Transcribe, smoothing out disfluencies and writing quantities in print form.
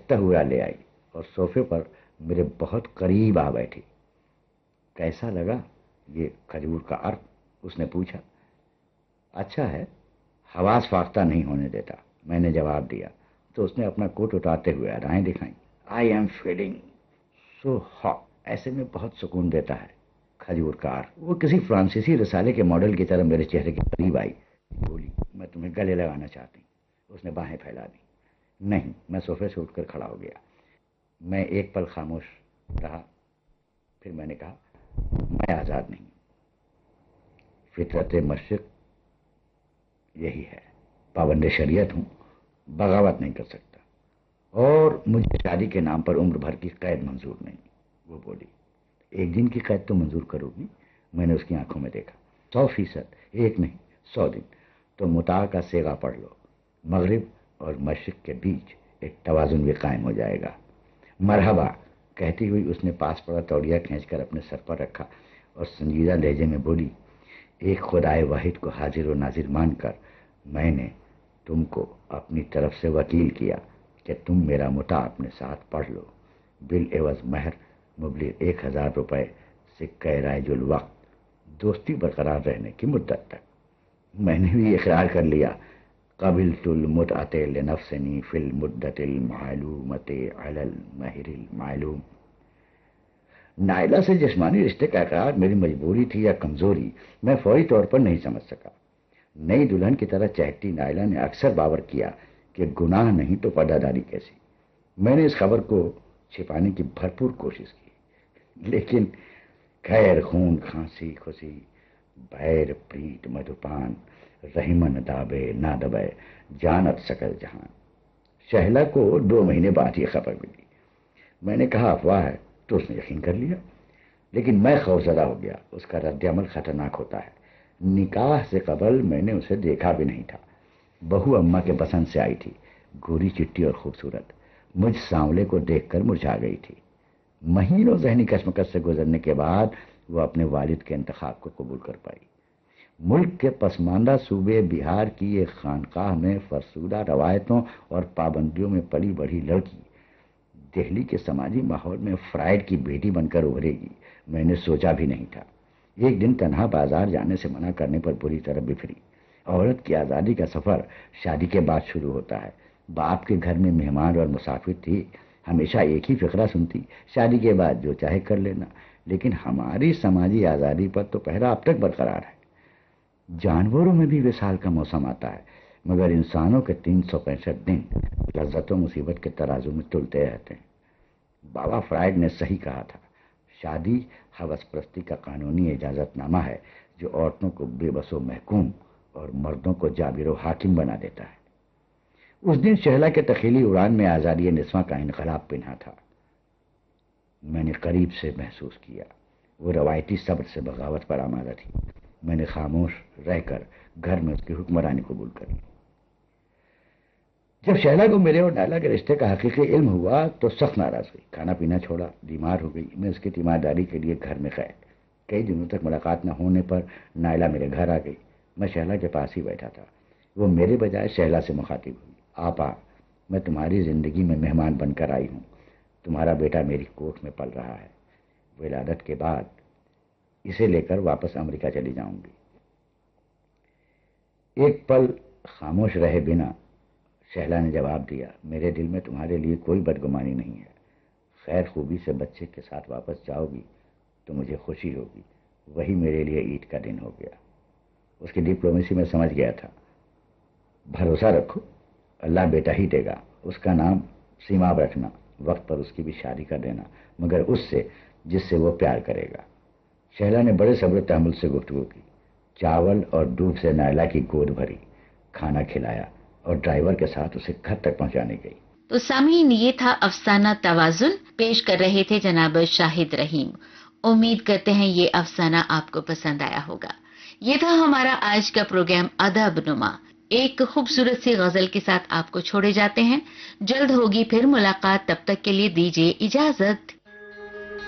चहकता हुआ ले आई और सोफे पर मेरे बहुत करीब आ बैठी। कैसा लगा ये खजूर का अर्क? उसने पूछा। अच्छा है, हवास फाख्ता नहीं होने देता, मैंने जवाब दिया। तो उसने अपना कोट उतारते हुए अदाएं दिखाई। I am feeling so hot, ऐसे में बहुत सुकून देता है खजूर का अर्क। वो किसी फ्रांसीसी रसाले के मॉडल की तरह मेरे चेहरे के करीब आई, बोली, मैं तुम्हें गले लगाना चाहती हूँ। उसने बाहें फैला दी। नहीं, मैं सोफे से उठकर खड़ा हो गया। मैं एक पल खामोश रहा, फिर मैंने कहा, मैं आज़ाद नहीं। फितरत मशरिक़ यही है, पाबंद शरीयत हूँ, बगावत नहीं कर सकता, और मुझे शादी के नाम पर उम्र भर की कैद मंजूर नहीं। वो बोली, एक दिन की कैद तो मंजूर करोगी? मैंने उसकी आंखों में देखा। 100%, एक नहीं 100 दिन। तो मुता का सेगा पढ़ लो, मगरिब और मशरिक़ के बीच एक तवाज़ुन भी कायम हो जाएगा। मरहबा कहती हुई उसने पास पड़ा तौलिया खींचकर अपने सर पर रखा और संजीदा लहजे में बोली, एक खुदाए वाहिद को हाजिर और नाजिर मानकर मैंने तुमको अपनी तरफ से वकील किया कि तुम मेरा मुता अपने साथ पढ़ लो, बिल एवज महर मुबलिग 1000 रुपये सिक्का राइजुल वक्त, दोस्ती बरकरार रहने की मुद्दत तक। मैंने भी इकरार कर लिया। कबिलतुल मुतअते लिनफ्सनी फिल मुद्दतिल मालूमते अलल महरिल मालूम। नायला से जिस्मानी रिश्ते का इकरार मेरी मजबूरी थी या कमजोरी, मैं फौरी तौर पर नहीं समझ सका। नई दुल्हन की तरह चहकती नायला ने अक्सर बावर किया कि गुनाह नहीं तो पर्दादारी कैसी। मैंने इस खबर को छिपाने की भरपूर कोशिश की, लेकिन खैर खून खांसी खुशी बैर प्रीत मधुपान रहीमन दाबे ना दबे जानत सकल जहान। शहला को 2 महीने बाद ये खबर मिली। मैंने कहा अफवाह है, तो उसने यकीन कर लिया, लेकिन मैं खौफजदा हो गया। उसका रद्द-ए-अमल खतरनाक होता है। निकाह से कबल मैंने उसे देखा भी नहीं था। बहू अम्मा के पसंद से आई थी, गोरी चिट्टी और खूबसूरत। मुझ सांवले को देखकर मुरझा गई थी। महीनों ज़हनी कश्मकश से गुजरने के बाद वो अपने वालिद के इंतखाब को कबूल कर पाई। मुल्क के पसमानदा सूबे बिहार की एक खानकाह में फरसूदा रवायतों और पाबंदियों में पली बढ़ी लड़की दिल्ली के समाजी माहौल में फ्राइड की बेटी बनकर उभरेगी, मैंने सोचा भी नहीं था। एक दिन तन्हा बाजार जाने से मना करने पर बुरी तरह बिफरी। औरत की आज़ादी का सफ़र शादी के बाद शुरू होता है। बाप के घर में मेहमान और मुसाफिर थी, हमेशा एक ही फिक्रा सुनती, शादी के बाद जो चाहे कर लेना। लेकिन हमारी समाजी आज़ादी पर तो पहरा अब तक बरकरार है। जानवरों में भी विसाल का मौसम आता है, मगर इंसानों के 365 दिन लज्जत मुसीबत के तराजू में तुलते रहते हैं। बाबा फ्राइड ने सही कहा था, शादी हवस परस्ती का कानूनी इजाजतनामा है जो औरतों को बेबसो महकूम और मर्दों को जाबिरो हाकिम बना देता है। उस दिन शहला के तखीली उड़ान में आज़ादी निस्वां का इनकलाब पिन्हा था। मैंने करीब से महसूस किया। वो रवायती सब्र से बगावत पर आमादा थी। मैंने खामोश रहकर घर में उसकी हुक्मरानी कबूल करी। जब शहला को मेरे और नायला के रिश्ते का हकीकी इल्म हुआ तो सख्त नाराज हुई, खाना पीना छोड़ा, बीमार हो गई। मैं उसकी तीमारदारी के लिए घर में कैद। कई दिनों तक मुलाकात न होने पर नायला मेरे घर आ गई। मैं शहला के पास ही बैठा था। वो मेरे बजाय शहला से मुखातिब हुई। आपा, मैं तुम्हारी जिंदगी में मेहमान बनकर आई हूँ। तुम्हारा बेटा मेरी कोख में पल रहा है। विलादत के बाद इसे लेकर वापस अमेरिका चली जाऊंगी। एक पल खामोश रहे बिना शहला ने जवाब दिया, मेरे दिल में तुम्हारे लिए कोई बदगुमानी नहीं है। खैर खूबी से बच्चे के साथ वापस जाओगी तो मुझे खुशी होगी। वही मेरे लिए ईद का दिन हो गया। उसकी डिप्लोमेसी में समझ गया था। भरोसा रखो, अल्लाह बेटा ही देगा। उसका नाम सीमा रखना, वक्त पर उसकी भी शादी कर देना, मगर उससे जिससे वो प्यार करेगा। शहला ने बड़े सब्र तहम्मुल से गुफ्तगू की। चावल और दूध से नायला की गोद भरी, खाना खिलाया और ड्राइवर के साथ उसे घर तक पहुंचाने गई। तो सामीन, ये था अफसाना तवाजुन, पेश कर रहे थे जनाब शाहिद रहीम। उम्मीद करते हैं ये अफसाना आपको पसंद आया होगा। ये था हमारा आज का प्रोग्राम अदब नुमा। एक खूबसूरत सी गजल के साथ आपको छोड़े जाते हैं। जल्द होगी फिर मुलाकात, तब तक के लिए दीजिए इजाजत।